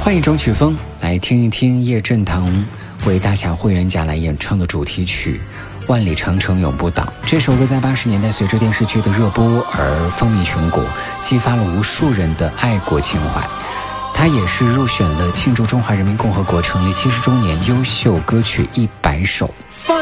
换一种曲风来听一听叶振棠为大侠霍元甲来演唱的主题曲《万里长城永不倒》。这首歌在80年代随着电视剧的热播而风靡全国，激发了无数人的爱国情怀。它也是入选了庆祝中华人民共和国成立70周年优秀歌曲100首。 放